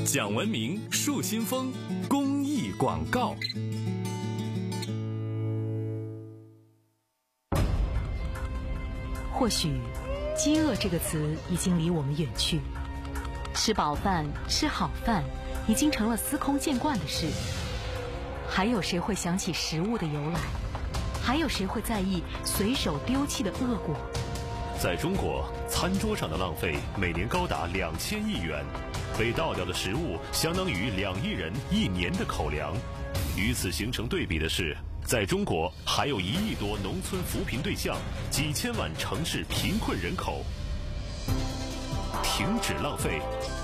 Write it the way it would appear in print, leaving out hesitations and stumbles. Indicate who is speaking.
Speaker 1: 讲文明树新风公益广告。
Speaker 2: 或许饥饿这个词已经离我们远去，吃饱饭吃好饭已经成了司空见惯的事。还有谁会想起食物的由来？还有谁会在意随手丢弃的恶果？
Speaker 3: 在中国，餐桌上的浪费每年高达2000亿元，被倒掉的食物相当于2亿人1年的口粮。与此形成对比的是，在中国还有1亿多农村扶贫对象，几千万城市贫困人口。停止浪费，